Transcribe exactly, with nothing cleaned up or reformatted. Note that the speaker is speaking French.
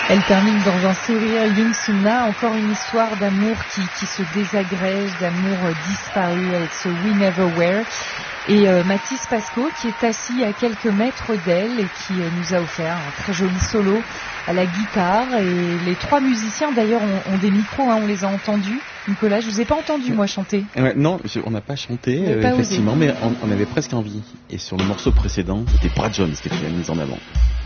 Elle termine dans un sourire. Young Sun-na, encore une histoire d'amour qui, qui se désagrège, d'amour disparu avec ce We Never Were. Et euh, Mathis Pasco qui est assis à quelques mètres d'elle et qui euh, nous a offert un très joli solo à la guitare. Et les trois musiciens d'ailleurs ont, ont des micros, hein, on les a entendus. Nicolas, je vous ai pas entendu moi chanter. Ouais, non, je, on n'a pas chanté euh, pas effectivement, osé. mais on, on avait presque envie. Et sur le morceau précédent, c'était Brad Jones qui était mis en avant.